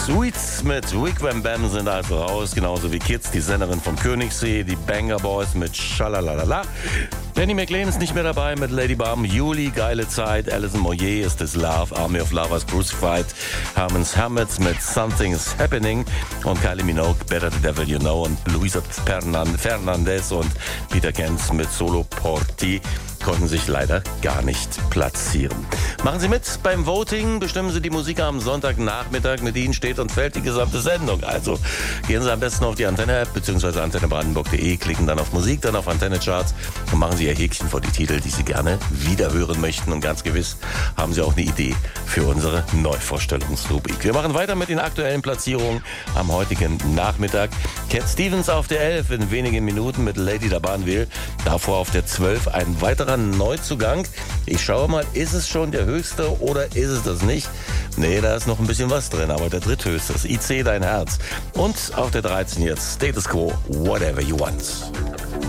Sweets mit Wigwam Bam sind also raus, genauso wie Kids, die Sängerin vom Königssee, die Banger Boys mit Schalalalala. Danny McLean ist nicht mehr dabei mit Lady Bum, Juli, geile Zeit, Alison Moyet ist This Love, Army of Lovers, Crucified, Herman's Hermits mit Something's Happening und Kylie Minogue, Better the Devil You Know und Luisa Fernandez und Peter Kenz mit Solo Porti konnten sich leider gar nicht platzieren. Machen Sie mit beim Voting, bestimmen Sie die Musik am Sonntagnachmittag. Mit Ihnen steht und fällt die gesamte Sendung. Also gehen Sie am besten auf die Antenne-App bzw. antennebrandenburg.de, klicken dann auf Musik, dann auf Antenne-Charts und machen Sie Ihr Häkchen vor die Titel, die Sie gerne wiederhören möchten. Und ganz gewiss haben Sie auch eine Idee für unsere Neuvorstellungsrubrik. Wir machen weiter mit den aktuellen Platzierungen am heutigen Nachmittag. Cat Stevens auf der 11 in wenigen Minuten mit Lady da Banville. Davor auf der 12 ein weiterer Neuzugang. Ich schaue mal, ist es schon der höchste oder ist es das nicht? Nee, da ist noch ein bisschen was drin, aber der dritthöchste ist IC Dein Herz. Und auf der 13 jetzt Status Quo, Whatever You Want.